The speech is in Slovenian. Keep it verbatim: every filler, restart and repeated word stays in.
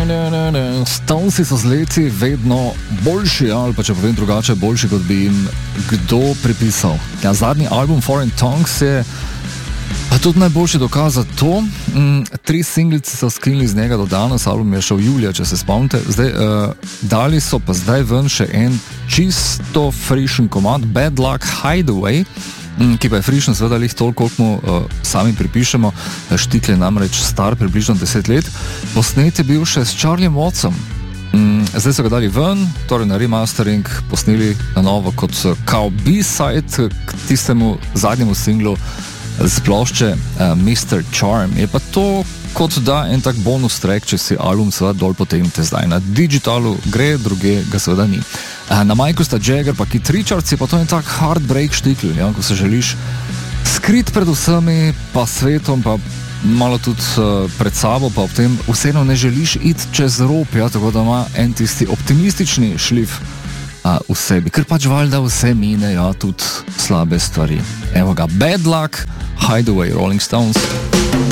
Stonesi so z leti vedno boljši, ali pa če povem drugače, boljši, kot bi jim kdo pripisal. Ja, zadnji album Foreign Tongues je pa tudi najboljši dokaz za to. Mm, tri singlice so sklinili z njega do danes, album je šel julija, če se spomnite. Zdaj, uh, dali so pa zdaj ven še en čisto frišen komad, Bad Luck Hideaway, ki pa je frišen, seveda jih toliko, koliko mu uh, sami pripišemo. Štikl je namreč star približno deset let. Posnet je bil še s Charlie Watsom. Mm, zdaj so ga dali ven, torej na remastering, posneli na novo kot kao B-side k tistemu zadnjemu singlu z plošče uh, mister Charm. Je pa to kot da en tak bonus track, če si album seveda dol potegnete zdaj. Na digitalu gre, druge ga seveda ni. Uh, na majku sta Jagger pa Keith Richards, je pa to en tak heartbreak štikl, ja, ko se želiš skrit pred vsemi, pa svetom, pa malo tudi uh, pred sabo, pa ob tem vseeno ne želiš iti čez rob, ja, tako da ima en tisti optimistični šlif uh, v sebi, ker pač valjda vse mine, ja, tudi slabe stvari. Evo ga, Bad Luck Hideaway, Rolling Stones.